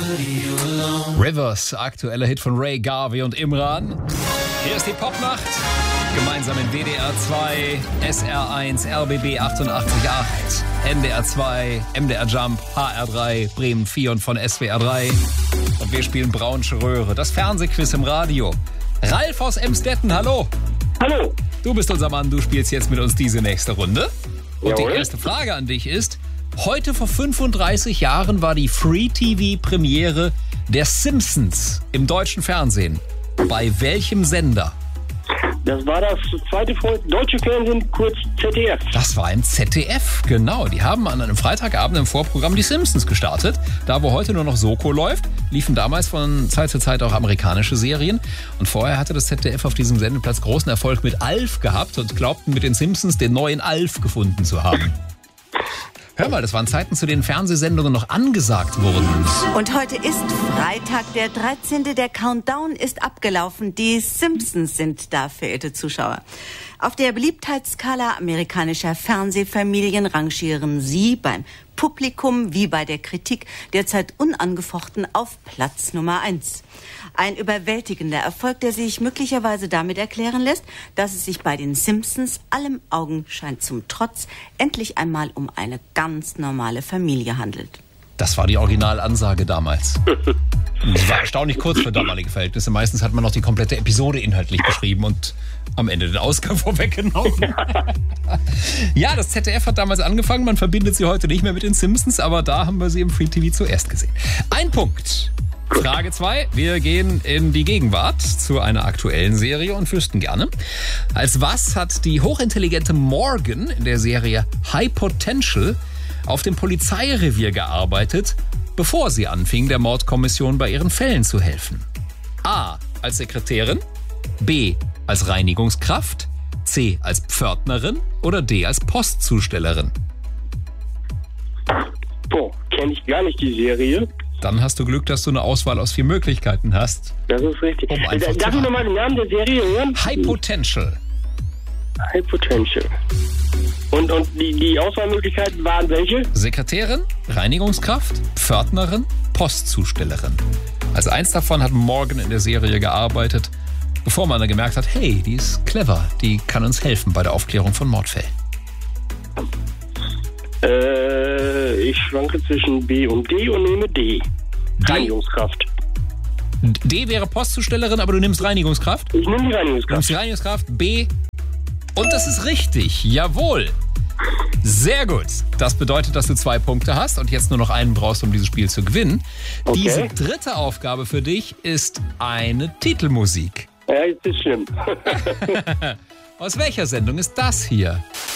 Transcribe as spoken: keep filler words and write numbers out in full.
Rivers, aktueller Hit von Ray Garvey und Imran. Hier ist die Popnacht, gemeinsam in W D R zwei, S R eins, R B B achtundachtzig Komma acht, N D R zwei, M D R Jump, H R drei, Bremen vier und von S W R drei. Und wir spielen Braunsche Röhre, das Fernsehquiz im Radio. Ralf aus Emstetten, hallo. Hallo. Du bist unser Mann, du spielst jetzt mit uns diese nächste Runde. Und Jawohl. Die erste Frage an dich ist, heute vor fünfunddreißig Jahren war die Free-T V-Premiere der Simpsons im deutschen Fernsehen. Bei welchem Sender? Das war das zweite deutsche Fernsehen, kurz Z D F. Das war im Z D F, genau. Die haben an einem Freitagabend im Vorprogramm die Simpsons gestartet. Da, wo heute nur noch Soko läuft, liefen damals von Zeit zu Zeit auch amerikanische Serien. Und vorher hatte das Z D F auf diesem Sendeplatz großen Erfolg mit Alf gehabt und glaubten mit den Simpsons den neuen Alf gefunden zu haben. Hör mal, das waren Zeiten, zu denen Fernsehsendungen noch angesagt wurden. Und heute ist Freitag, der dreizehnte Der Countdown ist abgelaufen. Die Simpsons sind da, verehrte Zuschauer. Auf der Beliebtheitsskala amerikanischer Fernsehfamilien rangieren sie beim Publikum wie bei der Kritik derzeit unangefochten auf Platz Nummer eins. Ein überwältigender Erfolg, der sich möglicherweise damit erklären lässt, dass es sich bei den Simpsons allem Augenschein zum Trotz endlich einmal um eine ganz normale Familie handelt. Das war die Originalansage damals. Die war erstaunlich kurz für damalige Verhältnisse. Meistens hat man noch die komplette Episode inhaltlich beschrieben und am Ende den Ausgang vorweggenommen. Ja, das Z D F hat damals angefangen. Man verbindet sie heute nicht mehr mit den Simpsons, aber da haben wir sie im Free T V zuerst gesehen. Ein Punkt. Frage zwei. Wir gehen in die Gegenwart zu einer aktuellen Serie und wüssten gerne, als was hat die hochintelligente Morgan in der Serie High Potential auf dem Polizeirevier gearbeitet, bevor sie anfing, der Mordkommission bei ihren Fällen zu helfen? A. Als Sekretärin, B. als Reinigungskraft, C. als Pförtnerin oder D. als Postzustellerin? Boah, kenne ich gar nicht die Serie. Dann hast du Glück, dass du eine Auswahl aus vier Möglichkeiten hast. Das ist richtig. Um einfach Äh, zu Darf ich raten. nochmal den Namen der Serie hören? High Potential. High Potential. Und, und die, die Auswahlmöglichkeiten waren welche? Sekretärin, Reinigungskraft, Pförtnerin, Postzustellerin. Als eins davon hat Morgan in der Serie gearbeitet, bevor man dann gemerkt hat, hey, die ist clever, die kann uns helfen bei der Aufklärung von Mordfällen. Äh, ich schwanke zwischen B und D und nehme D. D? Reinigungskraft. D wäre Postzustellerin, aber du nimmst Reinigungskraft? Ich nehme die Du Reinigungskraft. nimmst die Reinigungskraft, B. Und das ist richtig, jawohl. Sehr gut. Das bedeutet, dass du zwei Punkte hast und jetzt nur noch einen brauchst, um dieses Spiel zu gewinnen. Okay. Diese dritte Aufgabe für dich ist eine Titelmusik. Ja, jetzt ist schlimm. Aus welcher Sendung ist das hier?